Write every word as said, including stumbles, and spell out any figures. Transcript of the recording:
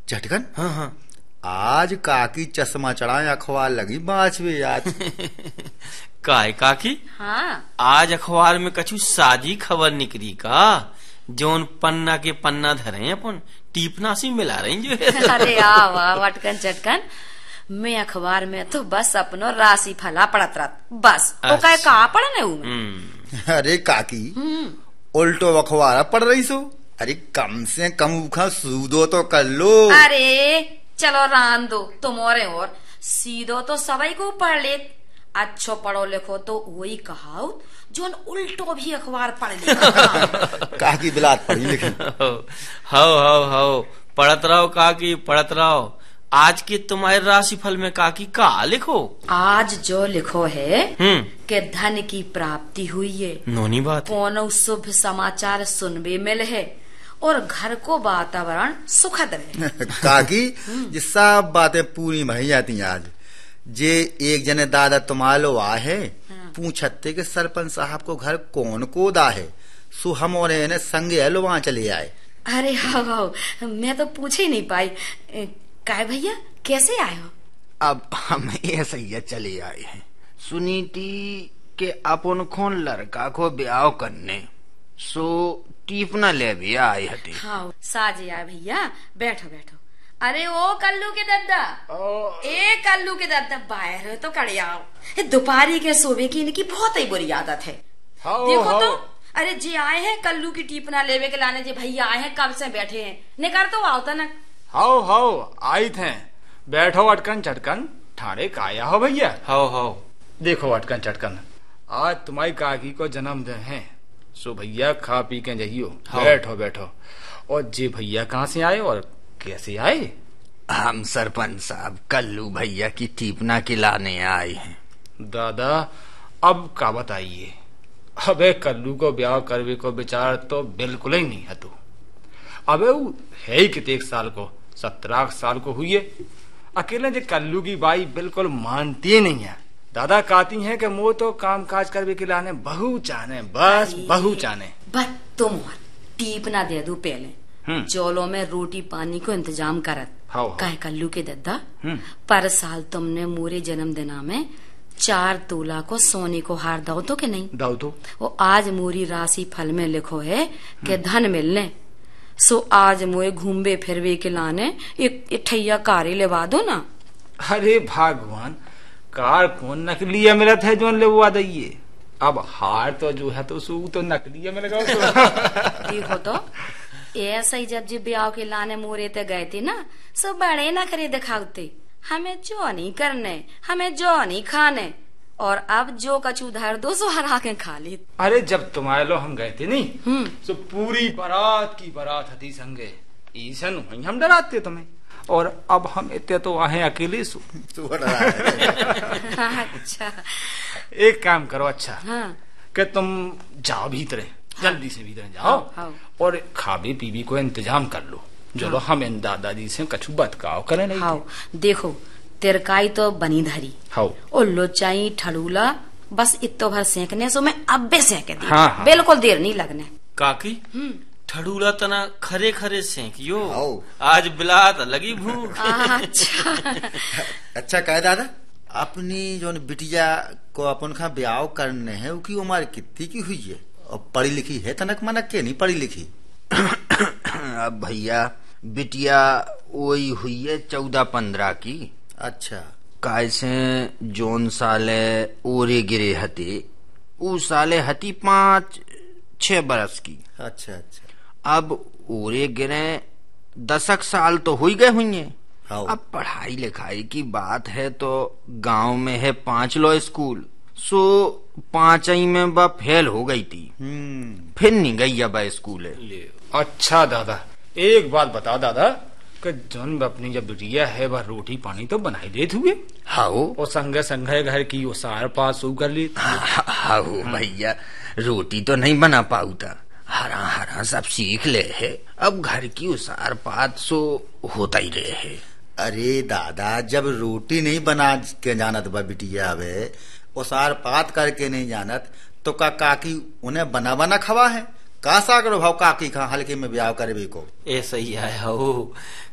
झटकन। हाँ हाँ। आज काकी चश्मा चढ़ाए अखबार लगी बाँचवे आज। काय काकी? हाँ। आज अखबार में कछु साजी खबर निकली का, जोन पन्ना के पन्ना धरे अपन टीपना सी मिला रही जो है। अरे आ वाह वटकन चटकन, मैं अखबार में तो बस अपनो राशि फला पड़त रहा बस। तो काय कहा पढ़ने हूँ। अरे काकी उल्टो अखबार पढ़ रही सो। अरे कम से कम उखा सूदो तो कर लो। अरे चलो रान दो तुम और और सीधो तो सभी को पढ़ ले। अच्छो पढ़ो लिखो तो वही कहाओ जोन उल्टो भी अखबार पढ़ ले। काकी बिलात पढ़ी लिखी। हाओ हाओ हाओ पढ़त रहो काकी पढ़त रहो। आज के तुम्हारे राशिफल में काकी का लिखो? आज जो लिखो है हम्म कि धन की प्राप्ति हुई है, नोनी बात। कोनो शुभ समाचार सुनबे मिल है और घर को वातावरण सुखद रहे। काकी ये सब बातें पूरी भई जाती आज। जे एक जने दादा तुम्हारो आ है पूछते कि सरपंच साहब को घर कौन को दा है, सो हम और इन्हें संगे लो वहां चले आए। अरे हाँ हाँ मैं तो पूछ ही नहीं पाई। काय भैया कैसे आए हो? अब हम ऐसे ही चले आए हैं। सुनीति के अपन खोन लड़का को ब्याह करने, सो टीपना ले भी आए हते। हाँ साजे आए भैया, बैठो बैठो। अरे ओ कल्लू के दद्दा, ए कल्लू के दद्दा बाहर तो कड़े आओ। दोपहरी के सोबे की इनकी बहुत ही बुरी आदत है। हाओ, देखो हाओ। तो अरे जे आए हैं कल्लू की टीपना लेवे के लाने, जे भैया आए हैं कब से बैठे हैं, निकर तो आओ ना। हाओ हाओ आई थे, बैठो अटकन चटकन, ठाड़े काया हो भैया। हाओ हाओ। देखो अटकन चटकन, आज तुम्हारी काकी को जन्मदिन है, सो भैया खा पी के जाइयो। बैठो बैठो। और जे भैया कहाँ से आए और कैसे आए? हम सरपंच साहब कल्लू भैया की टीपना खिलाने आए हैं। दादा अब का बताइए। अबे कल्लू को ब्याह करवे को विचार तो बिल्कुल ही नहीं है। तू अबे वो है ही कितने साल को, सत्रह साल को हुई है। अकेले जे कल्लू की बाई बिल्कुल मानती नहीं है। दादा कहती हैं कि वो तो काम काज करवे के लाने बहू चाहने, बस बहू चाहने। बस तुम और टीपना दे दो पहले, चौलों में रोटी पानी को इंतजाम करत। काहे कल्लू के दद्दा, पर साल तुमने मोरे जन्मदिना में चार तोला को सोने को हार दो तो के नहीं दो तो वो आज मोरी राशि फल में लिखो है कि धन मिलने, सो आज मोए घूमबे फिरवे के लाने एक ठैया कार लेवा दो ना। अरे भगवान, कार कौन नकली मिलत है जो लेवा दइए। अब हार तो जो है तो सू तो नकली मिलेगा। देखो तो ऐसा ही जब जी ब्याह के लाने मोरे ते गए थे ना, सो बड़े ना करे दिखाते हमें जो नहीं करने, हमें जो नहीं खाने, और अब जो कछु धर दो सो हरा के खा ली। अरे जब तुम्हारे लो हम गए थे नहीं, तो पूरी बारात की बारात हती संगे, ईसन वही हम डराते तुम्हें, और अब हम इतने तो आए अकेले सो। अच्छा एक काम करो, अच्छा हाँ। कि तुम जाओ भीतरे, जल्दी से भीतर जाओ, हाँ। और खाबे पीबी को इंतजाम कर लो। चलो हम इन दादाजी से कछु बतकाव करे नहीं। हाँ देखो तिरकाई तो बनी धरी, हाँ। और लोचाई ठड़ूला बस इतो भर सेकने, सो मैं अब भी सेक दी। हाँ, हाँ। बिल्कुल देर नहीं लगने। काकी ठड़ूला तना खरे खरे सेकियो, आओ। आज बिलात लगी भूख। अच्छा अच्छा कहे दादा, अपनी जो बिटिया को अपन का ब्याह करने है उसकी उम्र कितनी की हुई है, और पढ़ी लिखी है तनक मनक के नहीं पढ़ी लिखी? अब भैया बिटिया वही हुई है चौदह पंद्रह की। अच्छा। कैसे जोन साले ओरे गिरे हते, उ साले हती पाँच छह बरस की। अच्छा अच्छा। अब ओरे गिरे दशक साल तो हुई गए हुई है। हाँ। अब पढ़ाई लिखाई की बात है तो गांव में है पांच लो स्कूल, सो पांच ही में वह फेल हो गई थी, फिर नहीं गई अब स्कूल। अच्छा दादा, एक बात बता दादा, कि जन अपनी जब बिटिया है वह रोटी पानी तो बनाई देते हुए। हाँ और संगे संगे घर की वो सार पास सो कर ली। हाँ भैया, रोटी तो नहीं बना पाऊ था, हरा हरा सब सीख ले है। अब घर की उसार पात सो होता ही रहे है। अरे दादा, जब रोटी नहीं बना के जानत बा बिटिया वे, उसार पात करके नहीं जानत, तो का काकी उन्हें बना बना खवा है? का सागर भाव काकी खा हल्के में ब्याह करे को? ऐसा ही आया हो